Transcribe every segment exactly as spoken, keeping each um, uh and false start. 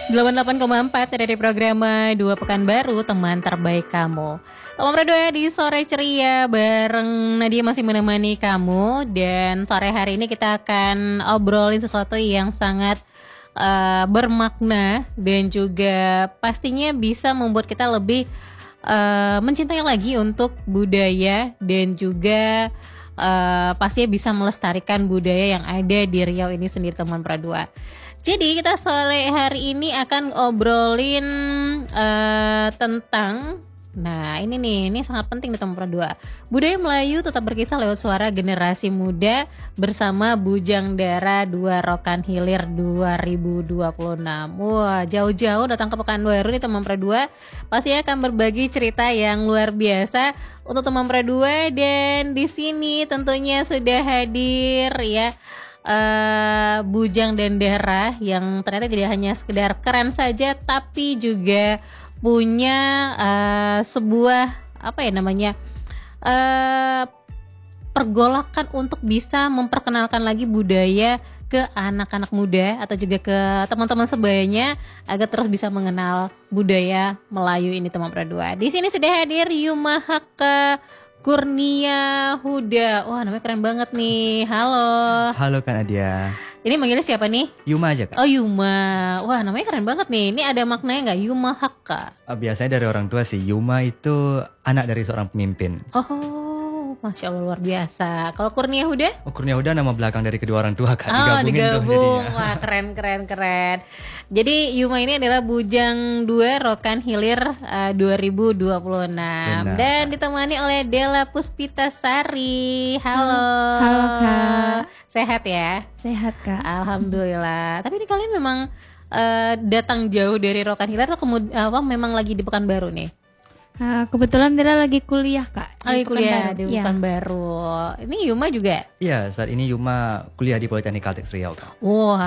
delapan puluh delapan koma empat dari program Dua Pekanbaru, teman terbaik kamu. Teman berdua di sore ceria bareng Nadia masih menemani kamu. Dan sore hari ini kita akan obrolin sesuatu yang sangat uh, bermakna dan juga pastinya bisa membuat kita lebih uh, mencintai lagi untuk budaya dan juga uh, pastinya bisa melestarikan budaya yang ada di Riau ini sendiri, teman berdua. Jadi kita sore hari ini akan obrolin uh, tentang, nah ini nih, ini sangat penting nih teman berdua. Budaya Melayu tetap berkisah lewat suara generasi muda bersama Bujang Dara Dua Rokan Hilir dua ribu dua puluh enam. Wah, jauh-jauh datang ke Pekanbaru nih teman berdua. Pastinya akan berbagi cerita yang luar biasa untuk teman berdua, dan di sini tentunya sudah hadir ya. Uh, Bujang dan Dara yang ternyata tidak hanya sekedar keren saja, tapi juga punya uh, sebuah apa ya namanya uh, pergolakan untuk bisa memperkenalkan lagi budaya ke anak-anak muda atau juga ke teman-teman sebayanya agar terus bisa mengenal budaya Melayu ini, teman berdua. Di sini sudah hadir Yuma Haka Kurnia Huda. Wah, namanya keren banget nih. Halo. Halo Kak Nadia. Ini manggilnya siapa nih? Yuma aja Kak. Oh, Yuma. Wah, namanya keren banget nih. Ini ada maknanya nggak? Yuma Haka. Biasanya dari orang tua sih. Yuma itu anak dari seorang pemimpin. Oh, Masya Allah, luar biasa. Kalau Kurnia Huda? Oh, Kurnia Huda nama belakang dari kedua orang tua Kak. Oh, Digabungin digabung. Wah, keren, keren, keren. Jadi Yuma ini adalah Bujang Dua Rokan Hilir uh, dua ribu dua puluh enam. Benar. Dan ditemani oleh Della Puspitasari. Halo. Halo Kak. Sehat ya? Sehat Kak. Alhamdulillah. Tapi ini kalian memang uh, datang jauh dari Rokan Hilir atau kemud- apa memang lagi di Pekanbaru nih? Uh, kebetulan dia lagi kuliah Kak. Lagi kuliah Pekanbaru. di Ya. Pekanbaru. Ini Yuma juga? Iya, saat ini Yuma kuliah di Politeknik Kalteks Riau Kak.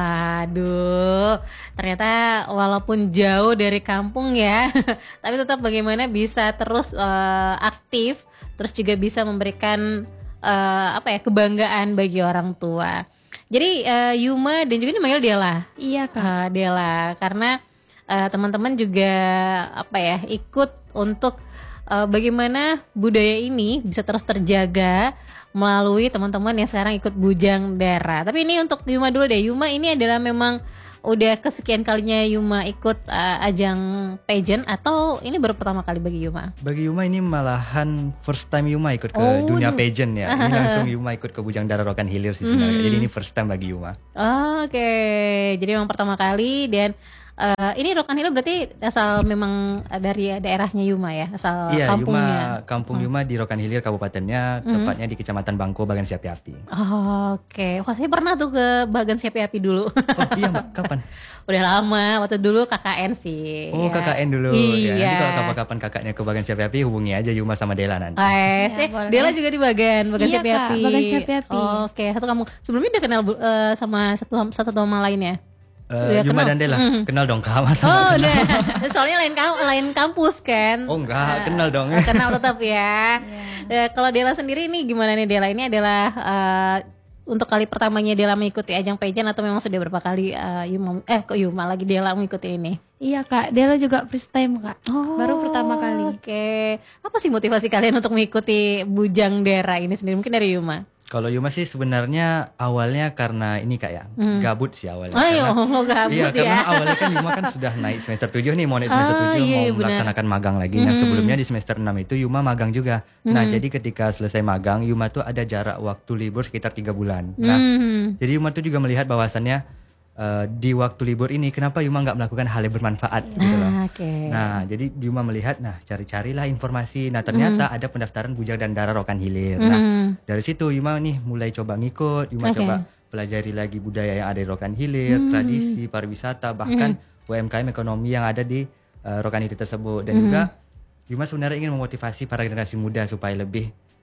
Waduh, ternyata walaupun jauh dari kampung ya, tapi tetap bagaimana bisa terus uh, aktif, terus juga bisa memberikan uh, apa ya kebanggaan bagi orang tua. Jadi uh, Yuma dan juga ini manggil Della. Iya Kak. Uh, Della, karena uh, teman-teman juga apa ya ikut untuk uh, bagaimana budaya ini bisa terus terjaga melalui teman-teman yang sekarang ikut Bujang Dara. Tapi ini untuk Yuma dulu deh. Yuma ini adalah memang udah kesekian kalinya Yuma ikut uh, ajang pageant atau ini baru pertama kali bagi Yuma? Bagi Yuma ini malahan first time Yuma ikut ke Oh, dunia duh. pageant ya. Ini langsung Yuma ikut ke Bujang Dara Rokan Hilir sih sebenarnya. Hmm. Jadi ini first time bagi Yuma. Oh, Oke, okay. Jadi memang pertama kali. Dan uh, ini Rokan Hilir berarti asal memang dari daerahnya Yuma ya, asal Iya, kampungnya. Yuma, kampung Oh. Yuma di Rokan Hilir kabupatennya, Hmm. tepatnya di Kecamatan Bangko, Bagan Siapi Api. Oh, Oke, okay. Wah saya pernah tuh ke Bagan Siapi Api dulu. Oh iya Mbak, kapan? Udah lama, waktu dulu K K N sih. Oh ya. K K N dulu Iya. ya. Nanti kalau kapan-kapan kakaknya ke Bagan Siapi Api hubungi aja Yuma sama Della nanti. Guys, Ya, eh, boleh. Della juga di Bagan, Bagan Iya, Siapi Kak, Api. Bagan Siapi Api. Oh, Oke, satu kamu. Sebelumnya udah kenal uh, sama satu satu sama lain ya? Uh, Udah Yuma kenal? dan Della Mm. kenal dong Kak. Masa Oh, nggak udah. Soalnya lain kam- lain kampus kan. Oh Eh, enggak, kenal dong. Kenal tetap ya. Eh, kalau Della sendiri ini gimana nih Della? Ini adalah eh, untuk kali pertamanya Della mengikuti ajang pageant atau memang sudah berapa kali eh, Yuma eh kok Yuma lagi Della mengikuti ini? Iya Kak, Della juga first time Kak. Baru pertama kali. Oke. Apa sih motivasi kalian untuk mengikuti Bujang Dara ini sendiri? Mungkin dari Yuma. Kalau Yuma sih sebenarnya awalnya karena ini Kak ya, Hmm. gabut sih awalnya. Ayo, Karena- mau gabut Iya, ya. karena awalnya kan Yuma kan sudah naik semester tujuh nih, mau naik semester Ah, tujuh, iya, mau benar. melaksanakan magang lagi. Nah, Mhm. sebelumnya di semester enam itu Yuma magang juga. Nah, Mhm. jadi ketika selesai magang, Yuma tuh ada jarak waktu libur sekitar tiga bulan. Nah, Hmm. jadi Yuma tuh juga melihat bahwasannya eh, di waktu libur ini kenapa Yuma nggak melakukan hal yang bermanfaat gitu loh. Ah, Oke. Nah, jadi Yuma melihat, nah cari-carilah informasi. Nah, ternyata ada pendaftaran Bujang dan Dara Rokan Hilir. Nah, Hmm. dari situ Yuma nih mulai coba ngikut, Yuma Oke. coba pelajari lagi budaya yang ada di Rokan Hilir, Hmm. tradisi, pariwisata, bahkan U M K M ekonomi yang ada di uh, Rokan Hilir tersebut. Dan Hmm. juga Yuma sebenarnya ingin memotivasi para generasi muda supaya lebih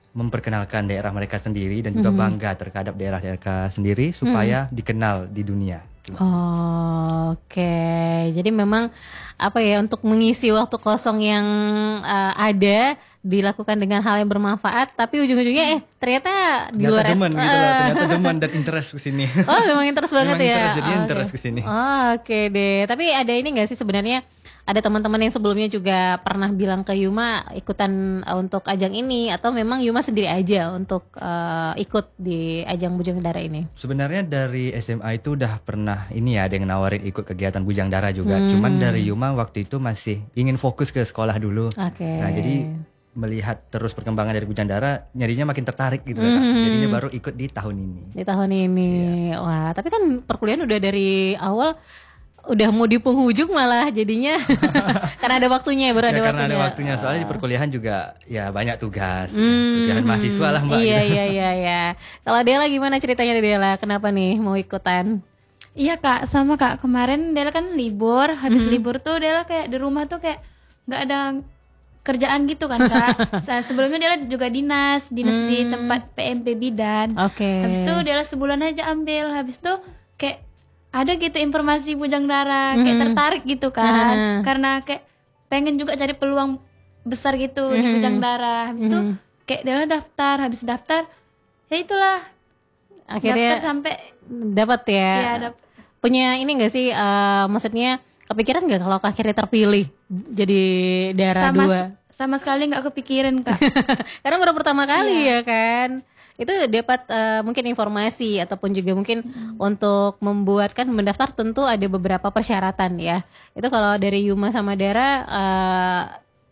memperkenalkan daerah mereka sendiri dan juga Mhm. bangga terhadap daerah mereka sendiri supaya dikenal di dunia. Oh, oke. Jadi memang apa ya, untuk mengisi waktu kosong yang eh, ada dilakukan dengan hal yang bermanfaat, tapi ujung-ujungnya eh ternyata di Ternyata luar demen es- gitu loh, eh, ternyata demen dan interest ke sini. Oh, memang interest banget Memang ya. interest, jadinya Oh, interest oke. ke sini. Oh, oke deh. Tapi ada ini nggak sih sebenarnya, ada teman-teman yang sebelumnya juga pernah bilang ke Yuma ikutan eh, untuk ajang ini, atau memang Yuma sendiri aja untuk eh, ikut di ajang Bujang Dara ini? Sebenarnya dari S M A itu udah pernah ini ya ada yang nawarin ikut kegiatan Bujang Dara juga. Hmm. Cuman dari Yuma waktu itu masih ingin fokus ke sekolah dulu. Oke. Nah, jadi melihat terus perkembangan dari Bujang Dara, nyarinya makin tertarik gitu lah, Kak. Hmm. Jadinya baru ikut di tahun ini. Di tahun ini. Iya. Wah, tapi kan perkuliahan udah dari awal udah mau di penghujung malah jadinya karena ada waktunya, baru Ya, ada karena waktunya. ada waktunya, soalnya di perkuliahan juga ya banyak tugas. Hmm, Perkuliahan hmm. mahasiswa lah Mbak. Iya, gitu. iya, iya, iya. Kalau Dela gimana ceritanya Dela? Kenapa nih mau ikutan? Iya kak, sama kak. Kemarin Dela kan libur, habis Mhm. libur tuh Dela kayak di rumah tuh kayak nggak ada kerjaan gitu kan kak. Sa- Sebelumnya Dela juga dinas, dinas di Hmm. tempat P M P Bidan. Oke. Habis itu Dela sebulan aja ambil, habis itu kayak ada gitu informasi Bujang Dara, kayak Mhm. tertarik gitu kan. Ah. Karena kayak pengen juga cari peluang besar gitu di Mhm. Bujang Dara. Habis itu Mhm. kayak Dela daftar, habis daftar ya itulah daftar Akhirnya sampai dapat ya. ya dap- Punya ini enggak sih, eh, maksudnya kepikiran nggak kalau akhirnya terpilih jadi Dara sama dua? sama sekali nggak kepikiran kak. Karena baru pertama kali Iya. ya kan. Itu dapat eh, mungkin informasi ataupun juga mungkin untuk membuat, kan mendaftar tentu ada beberapa persyaratan ya. Itu kalau dari Yuma sama Dara eh,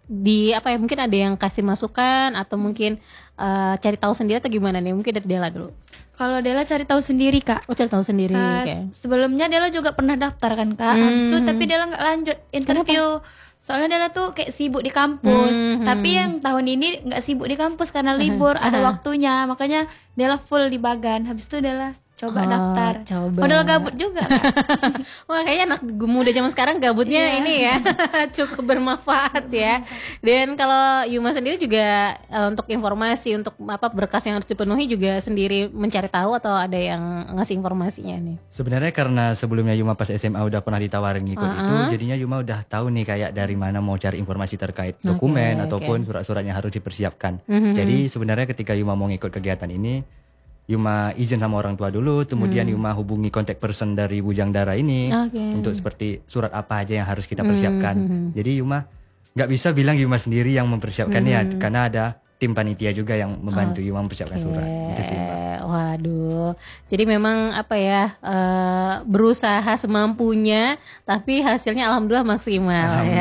di apa ya, mungkin ada yang kasih masukan atau mungkin eh, cari tahu sendiri atau gimana nih? Mungkin dari Dela dulu. Kalau Dela cari tahu sendiri kak. Oh, cari tahu sendiri. Eh, oke. s- sebelumnya Dela juga pernah daftar kan kak. Hmm. Habis itu tapi Dela nggak lanjut interview. Soalnya Dela tuh kayak sibuk di kampus. Hmm. Tapi yang tahun ini nggak sibuk di kampus karena libur, ada waktunya. Makanya Dela full di Bagan. Habis itu Dela coba Oh, daftar. coba. Modal gabut juga kak. Wah, kayaknya anak muda zaman sekarang gabutnya Iya. ini ya cukup bermanfaat ya. Dan kalau Yuma sendiri juga eh, untuk informasi, untuk apa berkas yang harus dipenuhi juga sendiri mencari tahu atau ada yang ngasih informasinya nih? Sebenarnya karena sebelumnya Yuma pas S M A udah pernah ditawarin ngikut Uh-uh. itu, jadinya Yuma udah tahu nih kayak dari mana mau cari informasi terkait dokumen Oke, ataupun oke. surat-surat yang harus dipersiapkan. Mhm. Jadi sebenarnya ketika Yuma mau ngikut kegiatan ini, Yuma izin sama orang tua dulu, kemudian Yuma hubungi contact person dari Bujang Dara ini Hmm. Oke. untuk seperti surat apa aja yang harus kita persiapkan. Mhm. Jadi Yuma nggak bisa bilang Yuma sendiri yang mempersiapkannya, Mhm. karena ada tim panitia juga yang membantu Yuma mempersiapkan surat. Itu sih, Mbak. Oke, waduh. Jadi memang apa ya, eh, berusaha semampunya, tapi hasilnya alhamdulillah maksimal ya.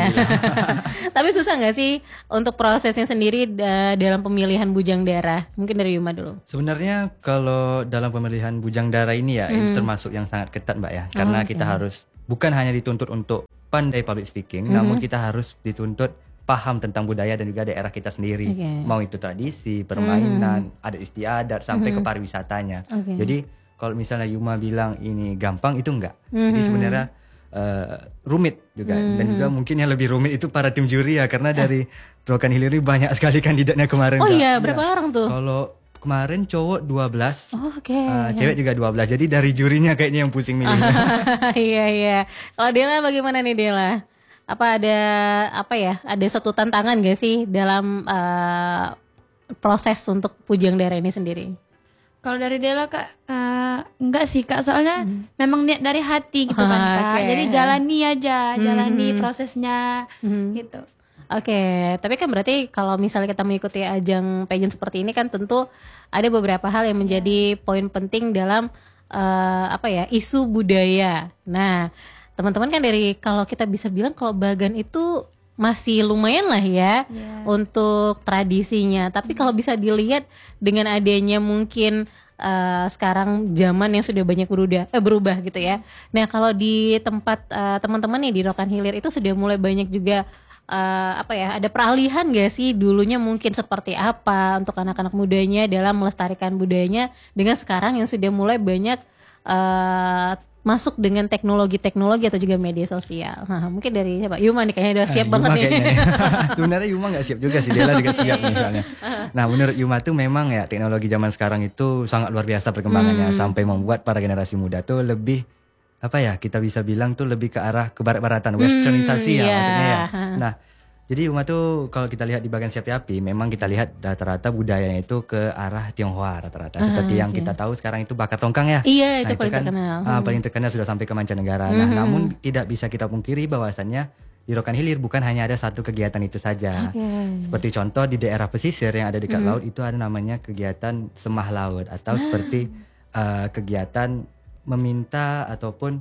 Tapi susah nggak sih untuk prosesnya sendiri da- dalam pemilihan Bujang Dara? Mungkin dari Yuma dulu. Sebenarnya kalau dalam pemilihan Bujang Dara ini ya, ini termasuk yang sangat ketat Mbak ya. Karena oke. kita harus bukan hanya dituntut untuk pandai public speaking, namun kita harus dituntut paham tentang budaya dan juga daerah kita sendiri. Oke. Mau itu tradisi, permainan, adat istiadat, sampai ke pariwisatanya. Oke. Jadi kalau misalnya Yuma bilang ini gampang, itu enggak. Jadi sebenarnya eh, rumit juga. Dan juga mungkin yang lebih rumit itu para tim juri ya, karena dari Rokan Hilir ini banyak sekali kandidatnya kemarin. Oh Kak. iya, berapa orang tuh? Kalau kemarin cowok dua belas, Oh, oke. eh, cewek juga dua belas. Jadi dari jurinya kayaknya yang pusing milih. Iya, iya. Kalau Dela bagaimana nih Dela? Apa ada apa ya? Ada satu tantangan gak sih dalam eh, proses untuk Bujang Dara ini sendiri? Kalau dari Dela kak, eh, enggak sih kak, soalnya memang niat dari hati gitu kan kak. Oke. Jadi jalani aja, jalani Mhm. prosesnya Mhm. gitu. Oke, tapi kan berarti kalau misalnya kita mengikuti ajang pageant seperti ini kan tentu ada beberapa hal yang menjadi poin penting dalam eh, apa ya, isu budaya. Nah, teman-teman kan dari, kalau kita bisa bilang kalau Bagan itu masih lumayan lah ya Iya. untuk tradisinya. Tapi kalau bisa dilihat dengan adanya mungkin eh, sekarang zaman yang sudah banyak berubah, eh, berubah gitu ya. Nah, kalau di tempat eh, teman-teman nih di Rokan Hilir itu sudah mulai banyak juga eh, apa ya, ada peralihan gak sih, dulunya mungkin seperti apa untuk anak-anak mudanya dalam melestarikan budayanya dengan sekarang yang sudah mulai banyak eh, masuk dengan teknologi-teknologi atau juga media sosial. Nah, mungkin dari siapa? Yuma nih kayaknya udah siap Yuma banget nih. kayaknya. Sebenarnya Yuma nggak siap juga sih, Dela juga siap misalnya. Nah, menurut Yuma tuh memang ya teknologi zaman sekarang itu sangat luar biasa perkembangannya, Hmm. sampai membuat para generasi muda tuh lebih apa ya, kita bisa bilang tuh lebih ke arah kebarat-baratan, westernisasi Hmm, ya iya. maksudnya ya. Nah, jadi Yuma tuh kalau kita lihat di bagian Siapi-api, memang kita lihat rata-rata budayanya itu ke arah Tionghoa rata-rata. Seperti yang oke. kita tahu sekarang itu bakar tongkang ya. Iya, itu Nah, paling kan terkenal. ah, paling terkenal sudah sampai ke mancanegara. Nah, namun tidak bisa kita pungkiri bahwasannya di Rokan Hilir bukan hanya ada satu kegiatan itu saja. Oke. Seperti contoh di daerah pesisir yang ada dekat laut itu ada namanya kegiatan semah laut, atau seperti uh, kegiatan meminta ataupun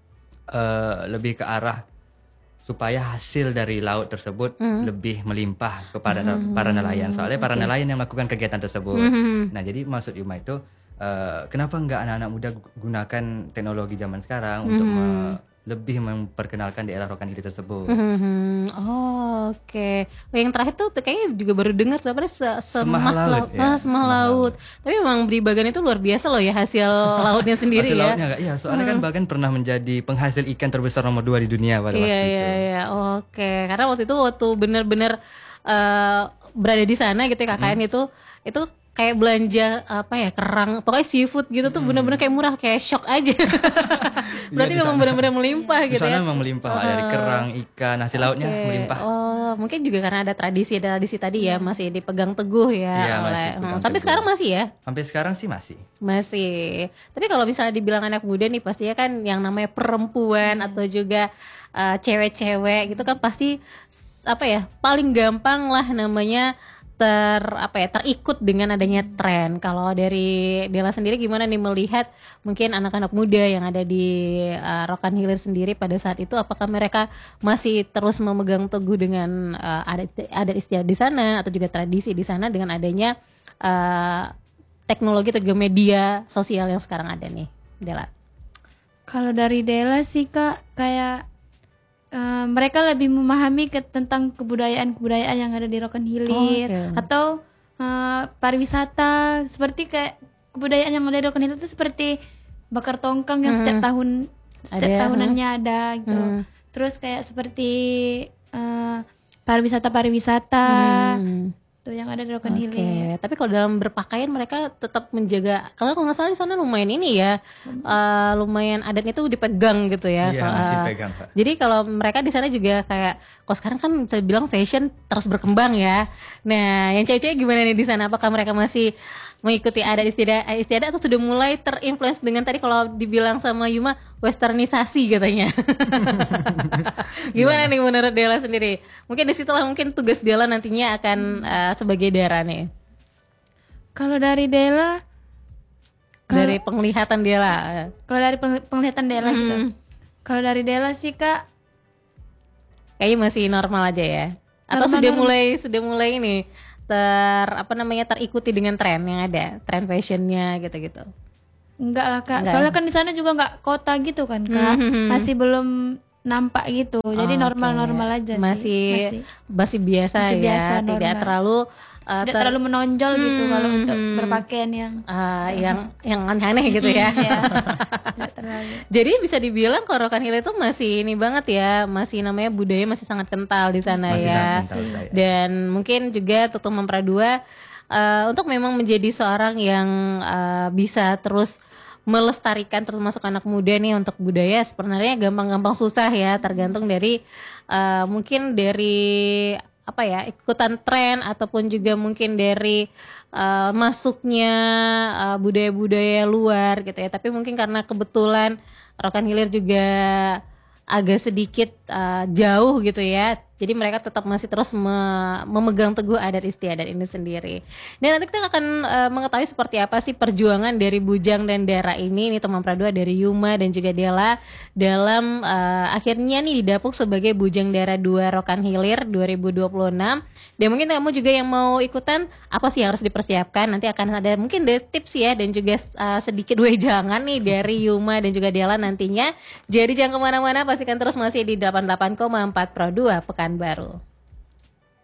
uh, lebih ke arah supaya hasil dari laut tersebut lebih melimpah kepada para nelayan. Soalnya para nelayan yang melakukan kegiatan tersebut. Nah, jadi maksud Yuma itu uh, kenapa enggak anak-anak muda gunakan teknologi zaman sekarang untuk me- lebih memperkenalkan daerah Rokan Hilir tersebut. Hmm, oh, oke. Oh, yang terakhir tuh kayaknya juga baru dengar tuh apa se semah Semah laut, laut, ya. ah, semah Semah laut. Tapi memang di Bagan itu luar biasa loh ya hasil lautnya sendiri Hasil ya. lautnya enggak? Iya, soalnya kan Bagan pernah menjadi penghasil ikan terbesar nomor dua di dunia pada Iya, waktu iya, itu. iya. Oke. Karena waktu itu waktu bener-bener eh, berada di sana gitu ya K K N itu itu kayak belanja apa ya kerang, pokoknya seafood gitu tuh bener-bener kayak murah, kayak shock aja. Berarti Iya, di memang sana. benar-benar melimpah Di gitu sana ya. memang melimpah Pak, dari kerang, ikan, hasil lautnya Oke. melimpah. Oh, mungkin juga karena ada tradisi tradisi tadi ya masih dipegang teguh ya Iya, masih oleh. dipegang Hmm, sampai teguh. sekarang masih ya? Sampai sekarang sih masih. Masih. Tapi kalau misalnya dibilang anak muda nih pastinya kan yang namanya perempuan atau juga uh, cewek-cewek gitu kan pasti s- apa ya paling gampang lah namanya ter apa ya terikut dengan adanya tren. Kalau dari Dela sendiri gimana nih melihat mungkin anak-anak muda yang ada di uh, Rokan Hilir sendiri pada saat itu, apakah mereka masih terus memegang teguh dengan uh, adat adat istiadat di sana atau juga tradisi di sana dengan adanya uh, teknologi atau juga media sosial yang sekarang ada nih, Dela? Kalau dari Dela sih Kak, kayak eh, mereka lebih memahami ke, tentang kebudayaan-kebudayaan yang ada di Rokan Hilir, Oke. atau eh, pariwisata, seperti kayak kebudayaan yang ada di Rokan Hilir itu seperti bakar tongkang yang setiap tahun setiap Ada, tahunannya ada gitu. Terus kayak seperti eh, pariwisata-pariwisata Hmm. tuh yang ada di Rokan Oke, Hilir. tapi kalau dalam berpakaian mereka tetap menjaga. Kalau kalau nggak salah di sana lumayan ini ya, eh, lumayan adatnya tuh dipegang gitu ya. Iya, Kalau, masih eh, pegang, Pak. Jadi kalau mereka di sana juga kayak, kalau sekarang kan bisa bilang fashion terus berkembang ya. Nah, yang cewek-cewek gimana nih di sana? Apakah mereka masih mengikuti adat istiadat, istiadat atau sudah mulai terinfluence dengan tadi kalau dibilang sama Yuma westernisasi katanya? Gimana nih menurut Dela sendiri? Mungkin disitulah mungkin tugas Dela nantinya akan eh, sebagai Dara nih. Kalau dari Dela, Dari penglihatan Dela. kalau dari peng- penglihatan Dela gitu. Hmm. Kalau dari Dela sih Kak, Kayaknya masih normal aja ya. Atau Normal, sudah normal. mulai sudah mulai ini ter apa namanya terikuti dengan tren yang ada, tren fashionnya gitu-gitu. enggak lah Kak. Enggak Soalnya kan di sana juga enggak kota gitu kan Kak. Hmm. Masih belum nampak gitu. Jadi Oke. normal-normal aja Masih sih. masih biasa Masih ya, biasa, tidak normal. terlalu uh, Tidak ter- terlalu menonjol gitu Hmm, kalau untuk hmm. berpakaian yang uh, yang yang aneh-aneh gitu ya. ya, tidak terlalu. Jadi bisa dibilang kalau Rokan Hilir itu masih ini banget ya, masih namanya budaya masih sangat kental di sana Masih ya. sangat kental, saya. Dan mungkin juga Tutu Mempradua uh, untuk memang menjadi seorang yang uh, bisa terus melestarikan termasuk anak muda nih untuk budaya sebenarnya gampang-gampang susah ya, tergantung dari uh, mungkin dari apa ya ikutan tren ataupun juga mungkin dari uh, masuknya uh, budaya-budaya luar gitu ya. Tapi mungkin karena kebetulan Rokan Hilir juga agak sedikit uh, jauh gitu ya. Jadi mereka tetap masih terus me- memegang teguh adat istiadat ini sendiri. Dan nanti kita akan uh, mengetahui seperti apa sih perjuangan dari Bujang dan Dara ini, ini teman Pradua dari Yuma dan juga Dela dalam uh, akhirnya nih didapuk sebagai Bujang Dara dua Rokan Hilir dua ribu dua puluh enam. Dan mungkin kamu juga yang mau ikutan, apa sih yang harus dipersiapkan? Nanti akan ada mungkin ada tips ya dan juga uh, sedikit wejangan nih dari Yuma dan juga Dela nantinya. Jadi jangan kemana-mana, pastikan terus masih di delapan puluh delapan koma empat Pro dua Pekanbaru.